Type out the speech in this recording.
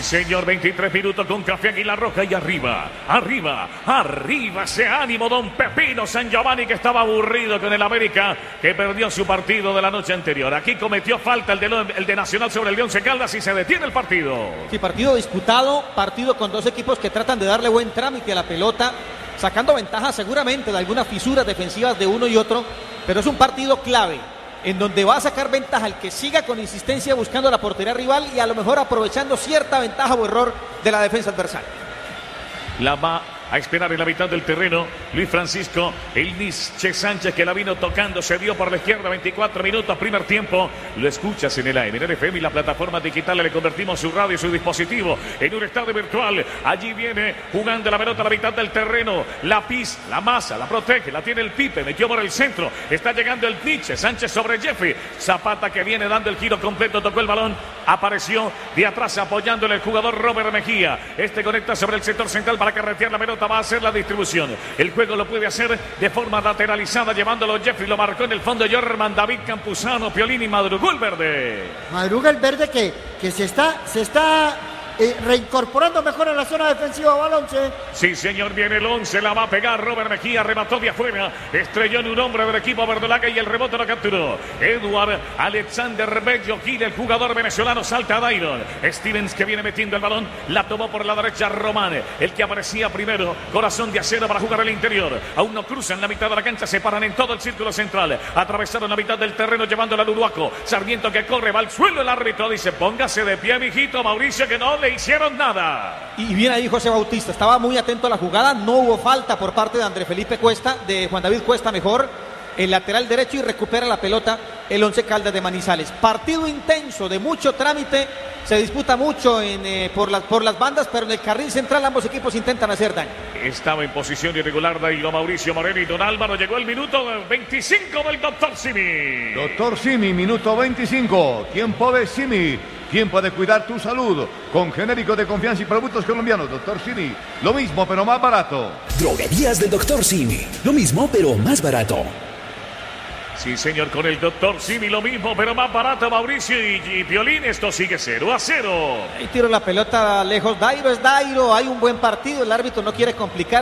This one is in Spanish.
Sí, señor, 23 minutos con Café Águila Roja y arriba ese ánimo, don Pepino San Giovanni, que estaba aburrido con el América, que perdió su partido de la noche anterior. Aquí cometió falta el de Nacional sobre el de Once Caldas y se detiene el partido. Sí, partido disputado, partido con dos equipos que tratan de darle buen trámite a la pelota, sacando ventaja seguramente de algunas fisuras defensivas de uno y otro, pero es un partido clave, en donde va a sacar ventaja el que siga con insistencia buscando la portería rival y a lo mejor aprovechando cierta ventaja o error de la defensa adversaria. La va a esperar en la mitad del terreno Luis Francisco, el Nietzsche Sánchez, que la vino tocando, se dio por la izquierda. 24 minutos, primer tiempo. Lo escuchas en el AM, en el FM y la plataforma digital. Le convertimos su radio y su dispositivo en un estadio virtual. Allí viene jugando la pelota a la mitad del terreno. La pisa, la masa, la protege, la tiene el Pipe, metió por el centro. Está llegando el Nietzsche Sánchez sobre Jeffrey Zapata, que viene dando el giro completo, tocó el balón, apareció de atrás apoyándole el jugador Robert Mejía. Este conecta sobre el sector central para carretear la pelota. Va a hacer la distribución. El juego lo puede hacer de forma lateralizada, llevándolo Jeffrey, lo marcó en el fondo Jorman, David Campuzano, Piolín y madrugó el verde. Madruga el verde que se está reincorporando mejor en la zona defensiva. Balón. Sí, señor, viene el 11, la va a pegar Robert Mejía, remató de afuera, estrelló en un hombre del equipo verdolaga y el rebote lo capturó Eduard Alexander Bello Gil, el jugador venezolano. Salta a Dairon Stevens, que viene metiendo el balón, la tomó por la derecha Román, el que aparecía primero, corazón de acero para jugar el interior. Aún no cruzan la mitad de la cancha, se paran en todo el círculo central, atravesaron la mitad del terreno llevándola al Uruaco. Sarmiento, que corre, va al suelo, el árbitro dice: póngase de pie, mijito Mauricio, que no le hicieron nada. Y bien ahí José Bautista, estaba muy atento a la jugada, no hubo falta por parte de André Felipe Cuesta, de Juan David Cuesta mejor, el lateral derecho, y recupera la pelota el Once Caldas de Manizales. Partido intenso, de mucho trámite, se disputa mucho por las bandas, pero en el carril central ambos equipos intentan hacer daño. Estaba en posición irregular Dairo Mauricio Moreno y don Álvaro. Llegó el minuto 25 del doctor Simi. Doctor Simi, minuto 25, tiempo de Simi. Tiempo de cuidar tu salud con genérico de confianza y productos colombianos. Doctor Simi, lo mismo pero más barato. Droguerías del Doctor Simi, lo mismo pero más barato. Sí, señor, con el doctor Simi lo mismo pero más barato. Mauricio y Piolín, esto sigue 0-0. Ahí tiro la pelota lejos, Dairo es Dairo, hay un buen partido, el árbitro no quiere complicar.